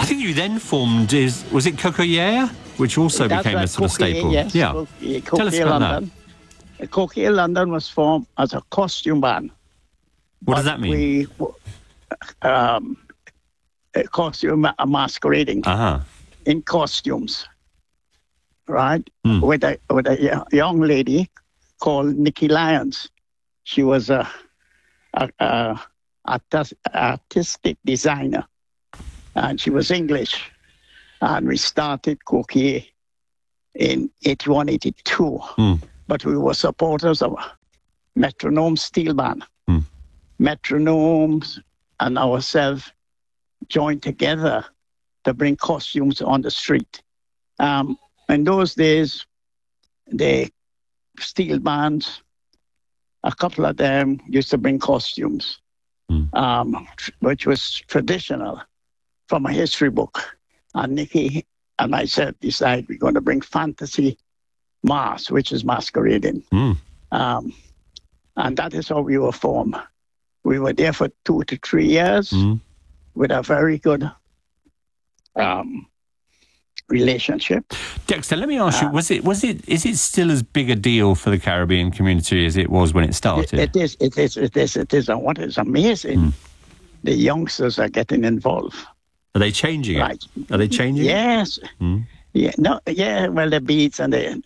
think you then formed, was it Cocoyer, which also became a sort of staple? Yes, yeah. Tell us about London. Cocoyer London was formed as a costume band. What does that mean? Costume masquerading in costumes, right? With a young lady called Nikki Lyons. She was a artistic designer, and she was English. And we started Cocoyer in 81, 82. But we were supporters of Metronome Steel Band. Metronomes and ourselves joined together to bring costumes on the street. In those days, the steel bands, a couple of them used to bring costumes, which was traditional from a history book. And Nikki and myself decided we're going to bring fantasy mask, which is masquerading. And that is how we were formed. We were there for 2 to 3 years with a very good relationship. Dexter, let me ask you: is it still as big a deal for the Caribbean community as it was when it started? It is. And what is amazing, the youngsters are getting involved. Are they changing it? Are they changing? Yes. Yeah. No. Yeah. Well, the beats and the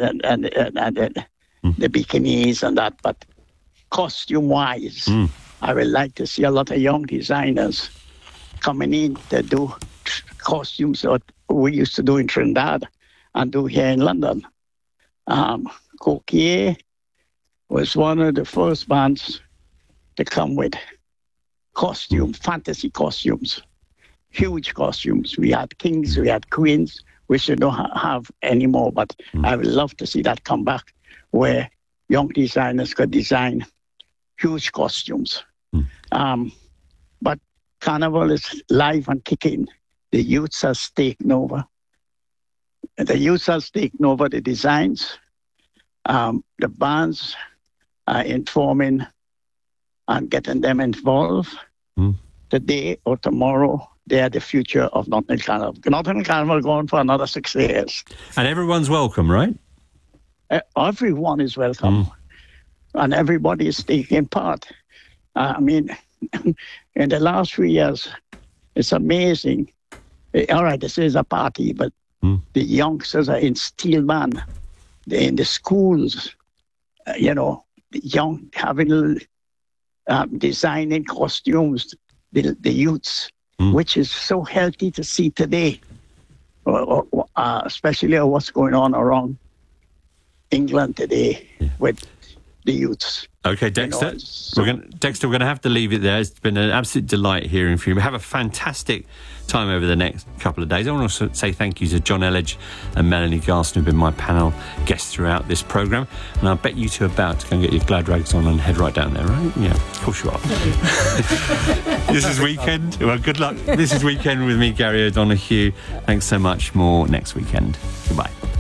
bikinis and that, but costume-wise, I would like to see a lot of young designers coming in to do costumes that we used to do in Trinidad and do here in London. Cocoyer was one of the first bands to come with fantasy costumes, huge costumes. We had kings, we had queens, which we don't have anymore, but I would love to see that come back, where young designers could design huge costumes. But Carnival is live and kicking. The youths are taking over. The youths are taking over the designs. The bands are informing and getting them involved. Today or tomorrow, they are the future of Notting Hill Carnival. Notting Hill Carnival going for another 6 years. And everyone's welcome, right? Everyone is welcome. And everybody is taking part. I mean, in the last 3 years, it's amazing. All right, this is a party, but the youngsters are in steel band. They're in the schools, young having designing costumes, the youths, which is so healthy to see today, especially what's going on around England today with the youths. Okay, Dexter, we're going to have to leave it there. It's been an absolute delight hearing from you. Have a fantastic time over the next couple of days. I want to say thank you to John Elledge and Melanie Garson, who've been my panel guests throughout this programme. And I bet you two are about to go and get your glad rags on and head right down there, right? Yeah, of course you are. This is Weekend. Well, good luck. This is Weekend with me, Gary O'Donoghue. Thanks so much. More next weekend. Goodbye.